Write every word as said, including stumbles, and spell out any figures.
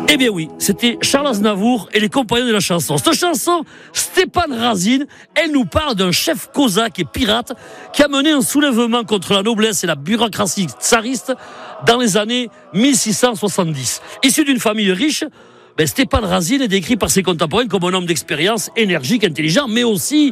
Eh bien oui, c'était Charles Aznavour et les compagnons de la chanson. Cette chanson, Stéphane Razine, elle nous parle d'un chef cosaque et pirate qui a mené un soulèvement contre la noblesse et la bureaucratie tsariste dans les années mille six cent soixante-dix. Issu d'une famille riche, ben Stéphane Razine est décrit par ses contemporains comme un homme d'expérience, énergique, intelligent, mais aussi